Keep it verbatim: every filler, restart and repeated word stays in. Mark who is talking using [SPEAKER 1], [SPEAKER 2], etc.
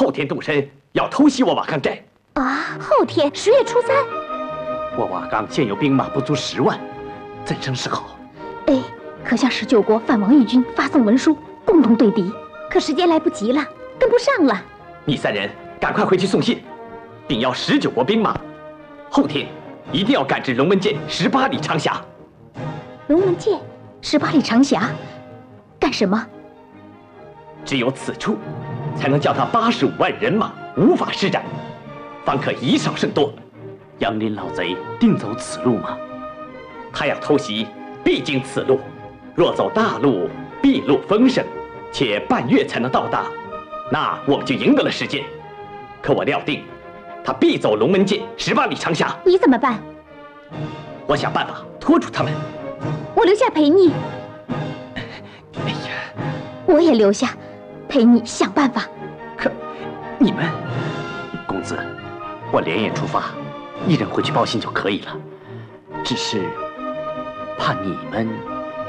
[SPEAKER 1] 后天动身要偷袭我瓦岗寨。
[SPEAKER 2] 啊，后天十月初三，
[SPEAKER 1] 我瓦岗现有兵马不足十万，怎生是好？
[SPEAKER 2] 哎，可向十九国反王义军发送文书，共同对敌。可时间来不及了，跟不上了。
[SPEAKER 1] 你三人赶快回去送信，并要十九国兵马，后天一定要赶至龙门涧十八里长峡。
[SPEAKER 2] 龙门涧十八里长峡，干什么？
[SPEAKER 1] 只有此处，才能叫他八十五万人马无法施展，方可以少胜多。杨林老贼定走此路吗？他要偷袭，必经此路。若走大路，必路风声，且半月才能到达，那我们就赢得了时间。可我料定，他必走龙门涧十八里长峡。
[SPEAKER 2] 你怎么办？
[SPEAKER 1] 我想办法拖住他们。
[SPEAKER 2] 我留下陪你。
[SPEAKER 1] 哎呀，
[SPEAKER 2] 我也留下，陪你想办法。
[SPEAKER 1] 可你们，公子，我连夜出发，一人回去报信就可以了。只是怕你们